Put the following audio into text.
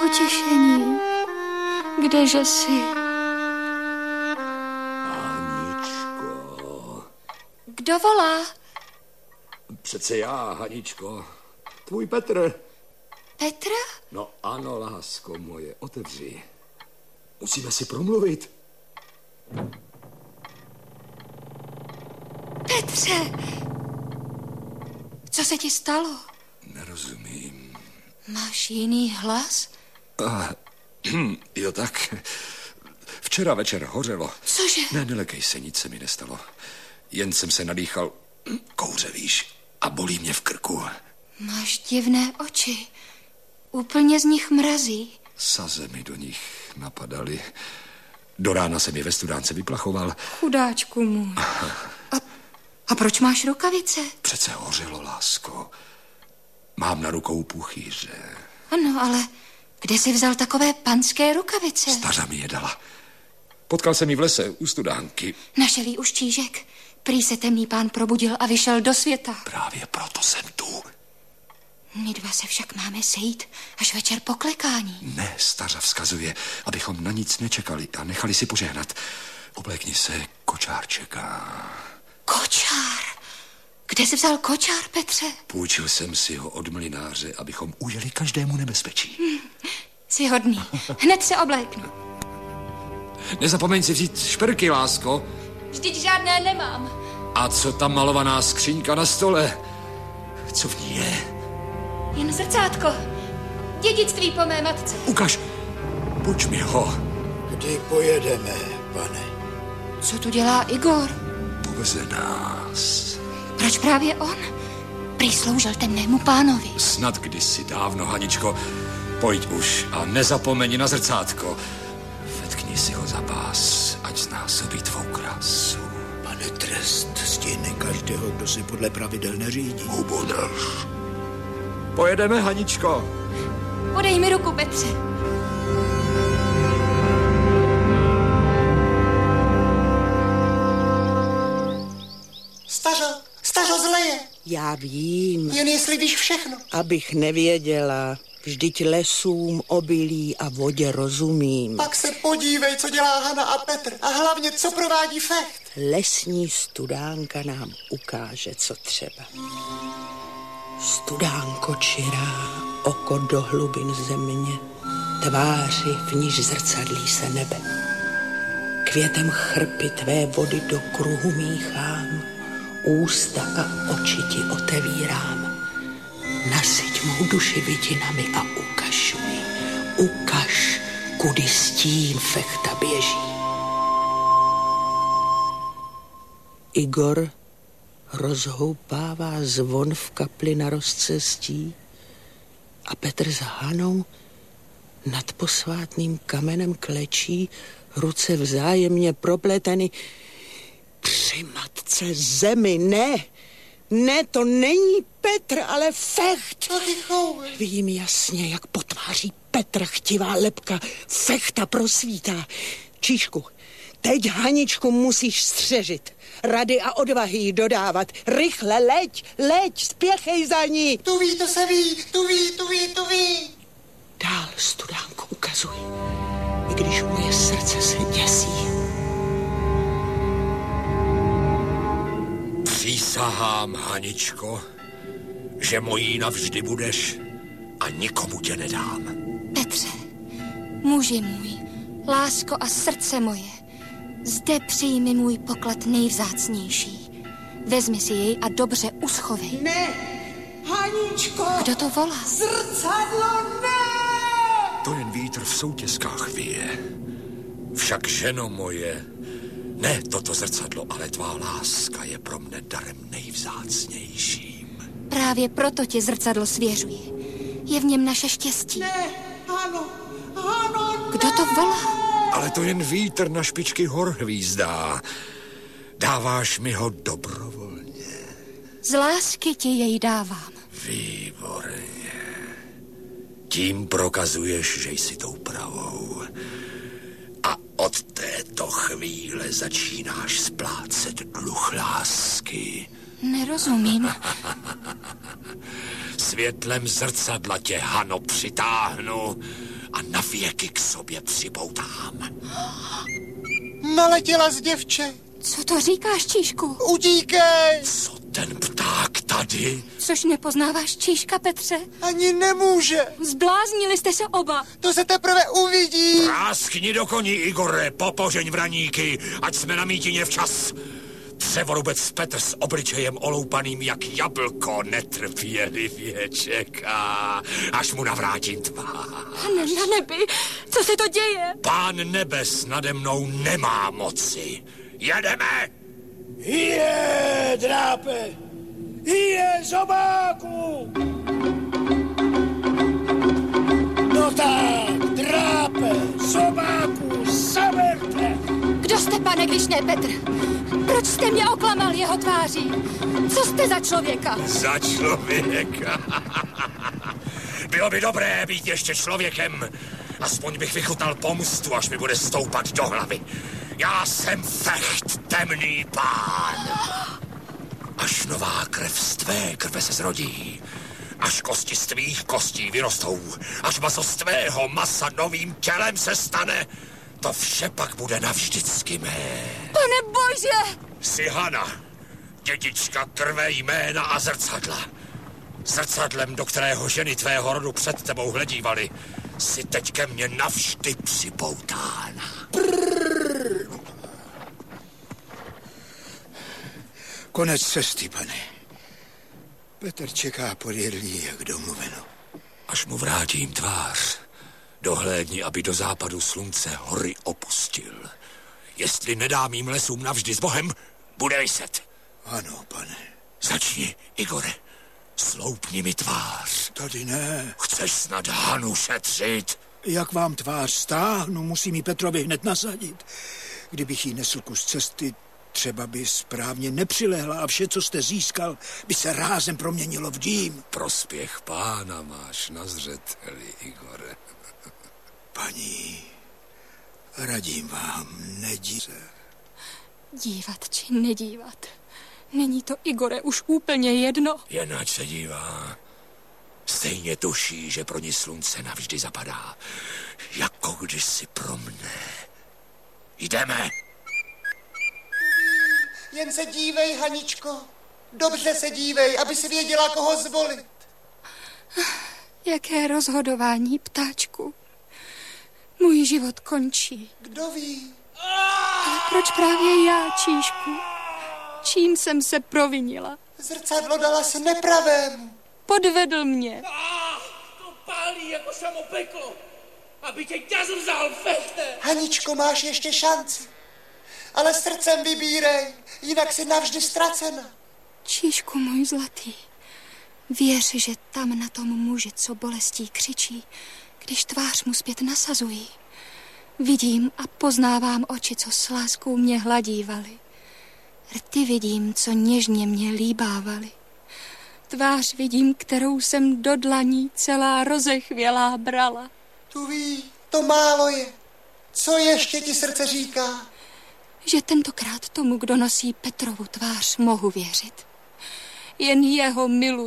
potěšení, kdeže jsi? Haničko. Kdo volá? Přece já, Haničko. Tvůj Petr. Petr? No ano, lásko moje, otevři. Musíme si promluvit. Petře! Co se ti stalo? Nerozumím. Máš jiný hlas? Jo tak. Včera večer hořelo. Cože? Ne, nelekej se, nic se mi nestalo. Jen jsem se nadýchal kouře, víš, a bolí mě v krku. Máš divné oči. Úplně z nich mrazí. Saze mi do nich napadaly. Do rána jsem je ve studánce vyplachoval. Chudáčku můj. A proč máš rukavice? Přece hořelo, lásko. Mám na rukou puchýře. Ano, ale kde jsi vzal takové panské rukavice? Stařa mi je dala. Potkal jsem ji v lese u studánky. Našel jí už Čížek. Prý se temný pán probudil a vyšel do světa. Právě proto jsem tu. My dva se však máme sejít až večer po klekání. Ne, stařa vzkazuje, abychom na nic nečekali a nechali si požehnat. Oblékni se, kočár čeká. Kočár? Kde jsi vzal kočár, Petře? Půjčil jsem si ho od mlynáře, abychom ujeli každému nebezpečí. Jsi hodný. Hned se obléknu. Nezapomeň si vzít šperky, lásko. Vždyť žádné nemám. A co ta malovaná skříňka na stole? Co v ní je? Jen zrcátko. Dědictví po mé matce. Ukaž. Půjč mi ho. Kdy pojedeme, pane? Co tu dělá Igor? Poveze nás. Proč právě on? Prý sloužil temnému pánovi. Snad kdysi dávno, Haničko. Pojď už a nezapomeň na zrcátko. Vetkni si ho za pás, ať znásobí tvou krásu. Pane, trest stihne každého, kdo si podle pravidel neřídí. Ubodrž. Pojedeme, Haničko. Podej mi ruku, Petře. Stařo zleje. Já vím. Jen jestli víš všechno. Abych nevěděla, vždyť lesům, obilí a vodě rozumím. Pak se podívej, co dělá Hana a Petr. A hlavně, co provádí Fecht. Lesní studánka nám ukáže, co třeba. Studánko čirá, oko do hlubin země, tváři, v níž zrcadlí se nebe. Květem chrpy tvé vody do kruhu míchám, ústa a oči ti otevírám. Nasyť mou duši vidinami a ukaž mi, ukaž, kudy stín Fechta běží. Igor rozhoupává zvon v kapli na rozcestí a Petr s Hanou nad posvátným kamenem klečí, ruce vzájemně propleteny. Při matce zemi, ne, to není Petr, ale Fecht. Vidím jasně, jak po tváří Petra chtivá lebka Fechta prosvítá. Číšku, teď Haničku musíš střežit. Rady a odvahy jí dodávat. Rychle, leď, spěchej za ní. Tu ví, to se ví, tu ví. Dál studánku ukazuj, i když moje srdce se děsí. Přísahám, Haničko, že mojí navždy budeš a nikomu tě nedám. Petře, muži můj, lásko a srdce moje, zde přijmi můj poklad nejvzácnější. Vezmi si jej a dobře uschovej. Ne, Haničko! Kdo to volá? Zrcadlo, ne! To jen vítr v soutězkách vyje. Však, ženo moje, ne toto zrcadlo, ale tvá láska je pro mne darem nejvzácnějším. Právě proto ti zrcadlo svěřuji. Je v něm naše štěstí. Ne, Hano, ne. Kdo to volá? Ale to jen vítr na špičky hor hvízdá. Dáváš mi ho dobrovolně. Z lásky ti jej dávám. Výborně. Tím prokazuješ, že jsi tou pravou. A od této chvíle začínáš splácet dluh lásky. Nerozumím. Světlem zrcadla tě, Hano, přitáhnu a na věky k sobě připoutám. Naletěla z děvče. Co to říkáš, Číšku? Utíkej! Co ten pták tady? Což nepoznáváš Číška, Petře? Ani nemůže. Zbláznili jste se oba. To se teprve uvidí. Práskni do koní, Igore, popožeň vraníky, ať jsme na mítině včas. Dřevorubec Petr s obličejem oloupaným jak jablko netrpělivě čeká, až mu navrátím tvář. Pane na nebi, co se to děje? Pán nebes nade mnou nemá moci. Jedeme! Je, drápe! Je, zobáku! No tak, drápe, zobáku, zaberte! Kdo jste, pane, když ne Petr? Proč jste mě oklamal jeho tváří? Co jste za člověka? Za člověka. Bylo by dobré být ještě člověkem. Aspoň bych vychutnal pomstu, až mi bude stoupat do hlavy. Já jsem Fecht, temný pán. Až nová krev z tvé krve se zrodí, až kosti z tvých kostí vyrostou, až maso z tvého masa novým tělem se stane, to vše pak bude navždycky mé. Pane bože! Jsi Hana, dědička krve, jména a zrcadla. Zrcadlem, do kterého ženy tvého rodu před tebou hledívaly, si teď ke mně navždy připoutána. Konec cesty, pane. Petr čeká podjedlí, jak domluveno. Až mu vrátím tvář, dohlédni, aby do západu slunce hory opustil. Jestli nedám jim lesům navždy s Bohem, bude viset. Ano, pane. Začni, Igore. Sloupni mi tvář. Tady ne. Chceš snad Hanu šetřit? Jak vám tvář stáhnu, musím ji Petrovi hned nasadit. Kdybych jí nesl kus cesty, třeba by správně nepřilehla a vše, co jste získal, by se rázem proměnilo v dým. Prospěch pána máš na zřeteli, Igore. Paní, radím vám, nedíře. Dívat či nedívat. Není to, Igore, už úplně jedno. Jen ať se dívá. Stejně tuší, že pro ní slunce navždy zapadá. Jako kdysi pro mne. Jdeme. Jen se dívej, Haničko. Dobře se dívej, aby si věděla, koho zvolit. Jaké rozhodování, ptáčku. Můj život končí. Kdo ví? Ale proč právě já, Číšku? Čím jsem se provinila? Zrcadlo dala se nepravému. Podvedl mě. To pálí jako samopeklo. Aby tě ťaz vzal, Fechte. Haničko, máš ještě šanci. Ale srdcem vybírej, jinak si navždy ztracena. Číšku můj zlatý, věř, že tam na tom muži, co bolestí křičí, když tvář mu zpět nasazují. Vidím a poznávám oči, co s láskou mě hladívaly. Rty vidím, co něžně mě líbávaly. Tvář vidím, kterou jsem do dlaní celá rozechvělá brala. Tu ví, to málo je. Co ještě ti srdce říká? Že tentokrát tomu, kdo nosí Petrovu tvář, mohu věřit. Jen jeho miluji.